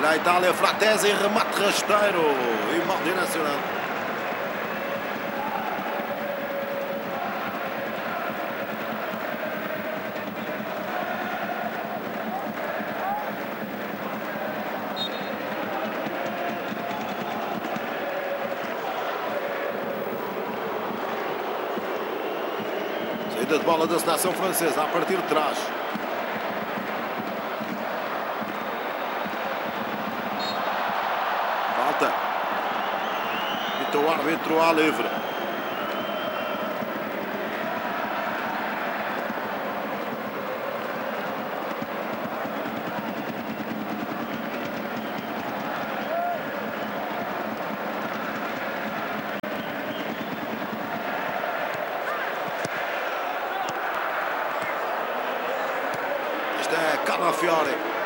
Olha a Itália, Fratesi, remate rasteiro e mal direcionado. Saída de bola da seleção francesa a partir de trás. Falta. Então o árbitro à livre. Este é Calafiori.